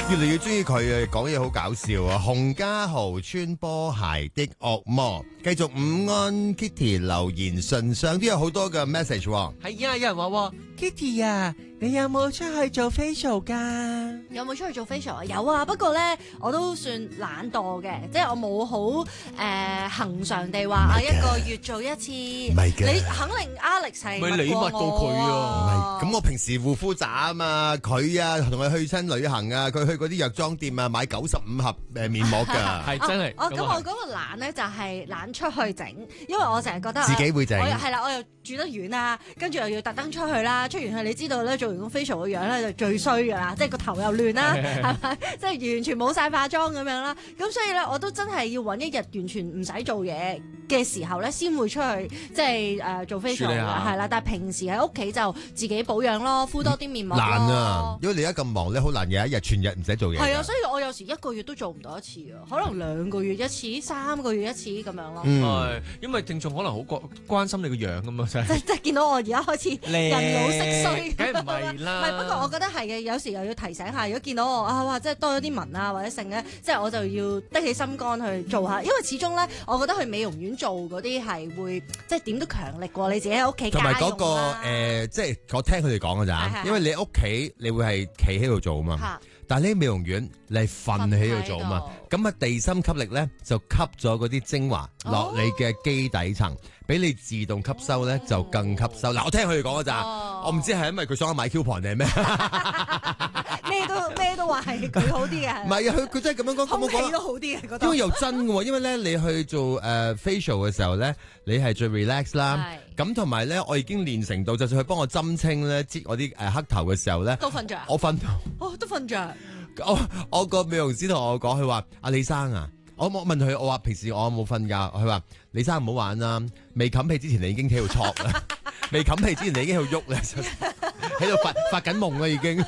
越嚟越中意佢啊，講嘢好搞笑啊！洪家豪穿波鞋的惡魔，繼續午安 Kitty 留言信上都有好多嘅 message 喎。 係啊，有人話 Kitty 啊，你有冇出去做 facial 噶？ 有冇出去做 facial 啊？有啊，不過咧我都算懶惰嘅，即係我冇好恆常地話啊一個月做一次。唔係嘅， 你肯定 Alex 係咪你密過佢啊？ 咁我平時護膚渣啊嘛，佢啊同佢去親旅行啊，佢去嗰啲藥妝店啊買95盒面膜㗎。 係真係。 咁我嗰個懶咧就係懶出去整，因為我成日覺得自己會整。 係啦，我又住得遠啊，跟住又要特登出去啦，出完去你知道咧做完個 facial 個樣咧就最衰㗎啦，即係個頭又亂啦，係咪？即係完全冇晒化妝咁樣啦，咁所以咧我都真係要揾一日完全唔使做嘢嘅時候咧，先會出去即係做 facial 嘅，係啦。但係平時喺屋企就自己保養咯，敷多啲面膜咯。難啊，因為你而家咁忙咧，好難有一日全日唔使做嘢。 係啊，所以我有時一個月都做唔到一次啊，可能2個月一次、3個月一次咁樣咯。 係，因為聽眾可能好關心你個樣㗎嘛， 即係見到我而家開始人老色衰， 梗係唔係啦。 唔係，不過我覺得係嘅，有時又要提醒下，如果見到我哇，即係多咗啲紋啊或者剩咧，即係我就要得起心肝去做下，因為始終咧，我覺得去美容院做嗰啲係會即係點都強力過你自己喺屋企家用啦。 同埋嗰個即係我聽佢哋講㗎咋，因為你屋企你會係企喺度做啊嘛。但係呢美容院你係瞓喺度做啊嘛，咁啊地心吸力咧就吸咗嗰啲精華落你嘅基底層，俾你自動吸收咧就更吸收。嗱，我聽佢哋講㗎咋，我唔知係因為佢想買 coupon 定係咩？ 咩都話係佢好啲嘅。唔係啊，佢真係咁樣講， 空氣都好啲嘅嗰度。 因為又真嘅喎，因為咧你去做facial 嘅時候咧，你係最 relax 啦。咁同埋咧，我已經練成到，就算佢幫我針清咧，擠我啲黑頭嘅時候咧， 都瞓着。 我瞓到。 都瞓着。 我個美容師同我講，佢話阿李生啊，我問佢，我話平時我冇瞓覺，佢話李生唔好玩啦，未冚被之前你已經喺度戳啦，未冚被之前你已經喺度喐啦，喺度發緊夢啦已經。